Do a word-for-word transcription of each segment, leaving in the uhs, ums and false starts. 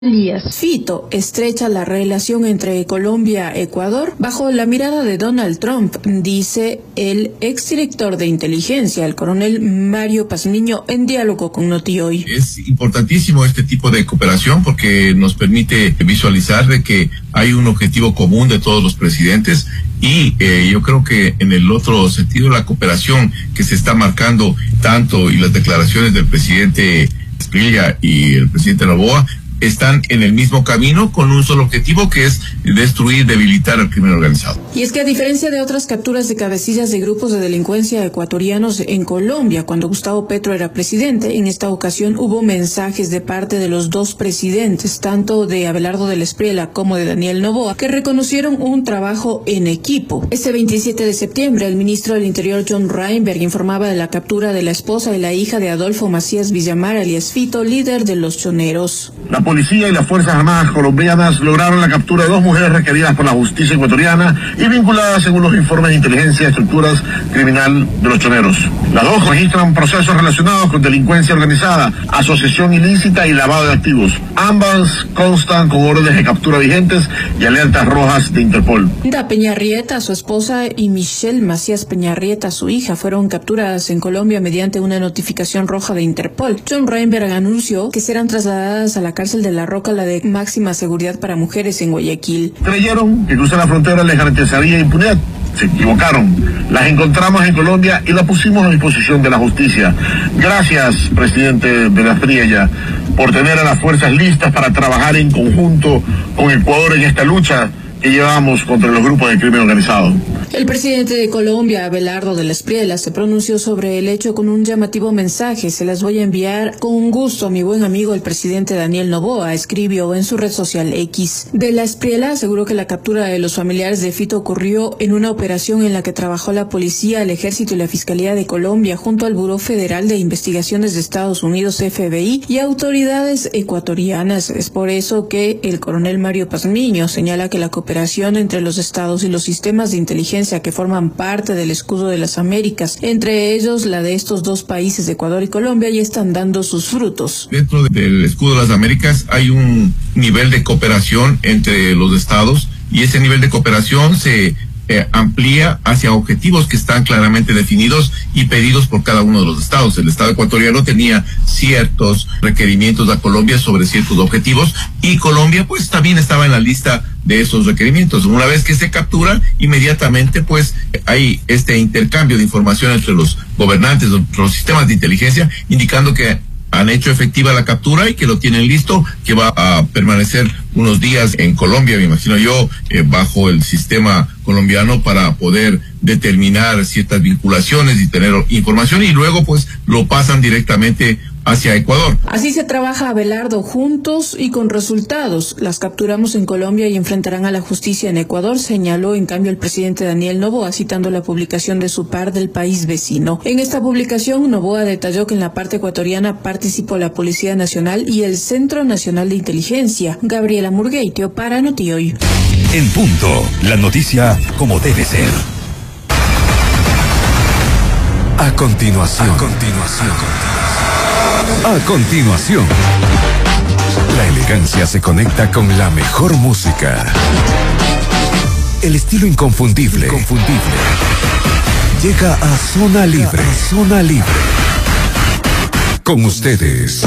Elías Fito estrecha la relación entre Colombia y Ecuador bajo la mirada de Donald Trump, dice el exdirector de inteligencia, el coronel Mario Pazmiño, en diálogo con Notihoy. Es importantísimo este tipo de cooperación porque nos permite visualizar de que hay un objetivo común de todos los presidentes y eh, yo creo que en el otro sentido la cooperación que se está marcando tanto y las declaraciones del presidente Asprilla y el presidente Noboa están en el mismo camino con un solo objetivo, que es destruir, debilitar al crimen organizado. Y es que a diferencia de otras capturas de cabecillas de grupos de delincuencia ecuatorianos en Colombia, cuando Gustavo Petro era presidente, en esta ocasión hubo mensajes de parte de los dos presidentes, tanto de Abelardo del Espriella como de Daniel Noboa, que reconocieron un trabajo en equipo. Este veintisiete de septiembre, el ministro del Interior John Reinberg informaba de la captura de la esposa y la hija de Adolfo Macías Villamar, alias Fito, líder de los Choneros. La policía y las Fuerzas Armadas colombianas lograron la captura de dos mujeres requeridas por la justicia ecuatoriana y vinculadas, según los informes de inteligencia, a estructuras criminal de los Choneros. Las dos registran procesos relacionados con delincuencia organizada, asociación ilícita y lavado de activos. Ambas constan con órdenes de captura vigentes y alertas rojas de Interpol. Da Peñarrieta, su esposa, y Michelle Macías Peñarrieta, su hija, fueron capturadas en Colombia mediante una notificación roja de Interpol. John Reinberg anunció que serán trasladadas a la cárcel de La Roca, la de máxima seguridad para mujeres en Guayaquil. Creyeron que cruzar la frontera les garantizaría impunidad. Se equivocaron. Las encontramos en Colombia y las pusimos a disposición de la justicia. Gracias, presidente de la Asprilla, por tener a las fuerzas listas para trabajar en conjunto con Ecuador en esta lucha que llevamos contra los grupos de crimen organizado. El presidente de Colombia, Abelardo del Espriella, se pronunció sobre el hecho con un llamativo mensaje. Se las voy a enviar con gusto a mi buen amigo el presidente Daniel Noboa, escribió en su red social X. De la Espriella aseguró que la captura de los familiares de Fito ocurrió en una operación en la que trabajó la policía, el ejército y la Fiscalía de Colombia junto al Buró Federal de Investigaciones de Estados Unidos, F B I, y autoridades ecuatorianas. Es por eso que el coronel Mario Pazmiño señala que la cooperación entre los estados y los sistemas de inteligencia que forman parte del escudo de las Américas, entre ellos la de estos dos países, Ecuador y Colombia, ya están dando sus frutos. Dentro del escudo de las Américas hay un nivel de cooperación entre los estados y ese nivel de cooperación se Eh, amplía hacia objetivos que están claramente definidos y pedidos por cada uno de los estados. El estado ecuatoriano tenía ciertos requerimientos a Colombia sobre ciertos objetivos y Colombia pues también estaba en la lista de esos requerimientos. Una vez que se captura, inmediatamente pues hay este intercambio de información entre los gobernantes, los sistemas de inteligencia, indicando que han hecho efectiva la captura y que lo tienen listo, que va a permanecer unos días en Colombia, me imagino yo, eh, bajo el sistema colombiano para poder determinar ciertas vinculaciones y tener información y luego pues lo pasan directamente hacia Ecuador. Así se trabaja, Abelardo, juntos y con resultados. Las capturamos en Colombia y enfrentarán a la justicia en Ecuador, señaló en cambio el presidente Daniel Noboa, citando la publicación de su par del país vecino. En esta publicación, Noboa detalló que en la parte ecuatoriana participó la Policía Nacional y el Centro Nacional de Inteligencia. Gabriela Murgueitio para Notihoy. En punto, la noticia como debe ser. A continuación. A continuación. A continuación, la elegancia se conecta con la mejor música. El estilo inconfundible, inconfundible. Llega a Zona Libre, Zona Libre. Con ustedes,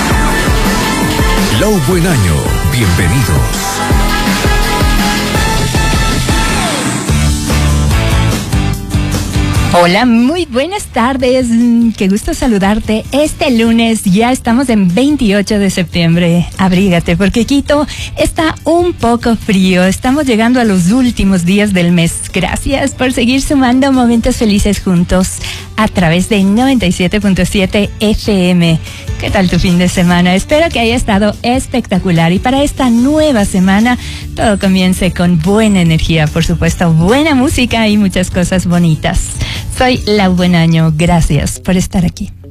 Lau Buen Año, bienvenidos. Hola, muy buenas tardes, qué gusto saludarte. Este lunes ya estamos en veintiocho de septiembre, abrígate porque Quito está un poco frío, estamos llegando a los últimos días del mes. Gracias por seguir sumando momentos felices juntos a través de noventa y siete punto siete F M. ¿Qué tal tu fin de semana? Espero que haya estado espectacular y para esta nueva semana todo comience con buena energía, por supuesto, buena música y muchas cosas bonitas. Soy Lau Buen Año, gracias por estar aquí.